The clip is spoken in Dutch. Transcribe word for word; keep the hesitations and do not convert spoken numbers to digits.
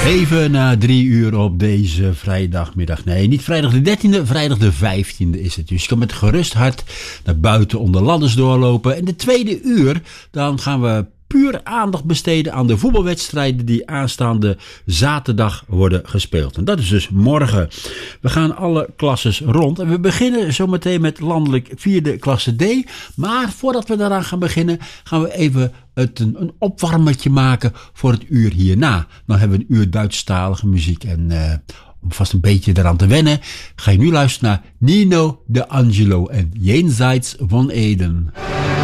Even na drie uur op deze vrijdagmiddag. Nee, niet vrijdag de dertiende, vrijdag de vijftiende is het. Dus je kan met gerust hart naar buiten onder ladders doorlopen. En de tweede uur, dan gaan we puur aandacht besteden aan de voetbalwedstrijden die aanstaande zaterdag worden gespeeld. En dat is dus morgen. We gaan alle klasses rond en we beginnen zometeen met landelijk vierde klasse D. Maar voordat we daaraan gaan beginnen, gaan we even het een, een opwarmertje maken voor het uur hierna. Dan hebben we een uur Duitsstalige muziek en uh, om vast een beetje eraan te wennen, ga je nu luisteren naar Nino De Angelo en Jenseits van Eden.